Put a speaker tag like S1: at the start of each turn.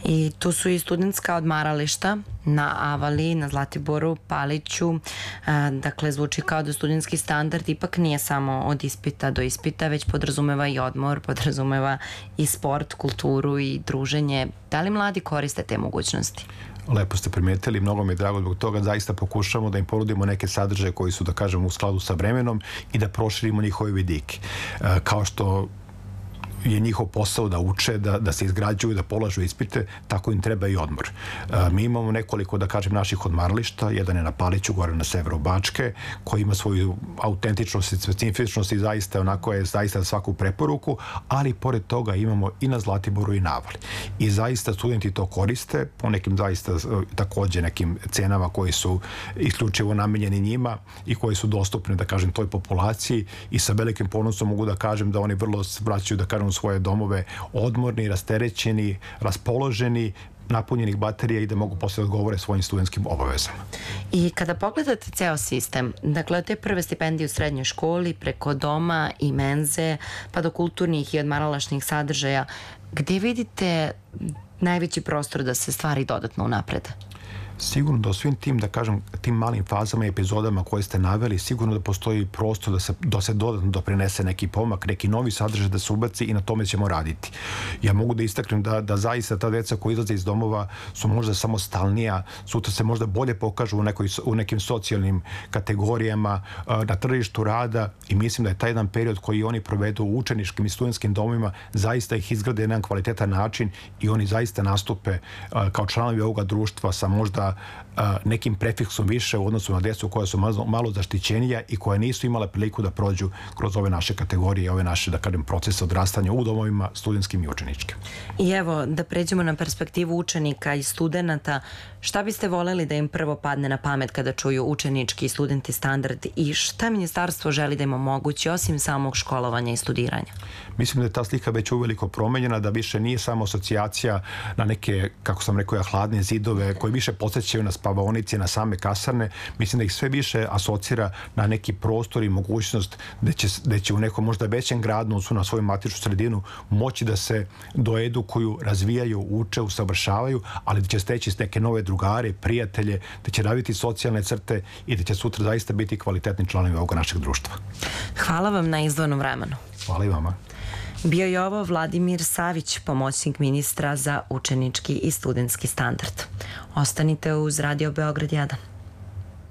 S1: I tu su i studentska odmarališta na Avali, na Zlatiboru, Paliću. Dakle, zvuči kao da studentski standard ipak nije samo od ispita do ispita, već podrazumeva i odmor, podrazumeva i sport, kulturu i druženje. Da li mladi koriste te mogućnosti?
S2: Lepo ste primetili, mnogo mi je drago zbog toga, zaista pokušamo da im ponudimo neke sadržaje koji su, da kažem, u skladu sa vremenom i da proširimo njihove vidike. Kao što je njihov posao da uče, da se izgrađuju, da polažu ispite, tako im treba i odmor. Mi imamo nekoliko, da kažem, naših odmarališta, jedan je na Paliću, gore na severu Bačke, koji ima svoju autentičnost i specifičnost i zaista onako je zaista svaku preporuku, ali pored toga imamo i na Zlatiboru i na Avali. I zaista studenti to koriste, po nekim zaista takođe nekim cenama koji su isključivo namenjeni njima i koji su dostupne, da kažem, toj populaciji i sa velikim ponosom mogu da kažem da oni vrlo vraćaju, da kažem, u svoje domove odmorni, rasterećeni, raspoloženi, napunjenih baterija i da mogu posle odgovore svojim studentskim obavezama.
S1: I kada pogledate ceo sistem, dakle od te prve stipendije u srednjoj školi, preko doma i menze, pa do kulturnih i odmaralašnih sadržaja, gde vidite najveći prostor da se stvari dodatno unaprede?
S2: Sigurno da u svim tim, da kažem, tim malim fazama i epizodama koje ste naveli, sigurno da postoji prostor da se dodatno doprinese neki pomak, neki novi sadržaj da se ubaci i na tome ćemo raditi. Ja mogu da istaknem da zaista ta deca koja izlaze iz domova su možda samostalnija, sutra se možda bolje pokažu u nekim socijalnim kategorijama, na tržištu rada i mislim da je taj jedan period koji oni provedu u učeničkim i studentskim domovima zaista ih izgrade na jedan kvalitetan način i oni zaista nastupe kao članovi ovoga društva sa možda nekim prefiksom više u odnosu na decu koja su malo zaštićenija i koja nisu imale priliku da prođu kroz ove naše kategorije, ove naše, da kažem, procese odrastanja u domovima studentskim i učeničkim.
S1: I evo, da pređemo na perspektivu učenika i studenta, šta biste voleli da im prvo padne na pamet kada čuju učenički i studenti standard i šta ministarstvo želi da im omogući osim samog školovanja i studiranja?
S2: Mislim da je ta slika već uveliko promenjena, da više nije samo asocijacija na neke, kako sam rekao, hladne zidove koji više podsjećaju na spavaonice, na same kasarne. Mislim da ih sve više asocira na neki prostor i mogućnost da će u nekom možda većem gradu na svoju matičnu sredinu moći da se doedukuju, razvijaju, uče, usavršavaju, ali da će steći neke nove drugare, prijatelje, da će raditi socijalne crte i da će sutra zaista biti kvalitetni članovi ovog našeg društva.
S1: Hvala vam na izdvojenom vremenu.
S2: Hvala i vama.
S1: Bio je ovo Vladimir Savić, pomoćnik ministra za učenički i studentski standard. Ostanite uz Radio Beograd 1.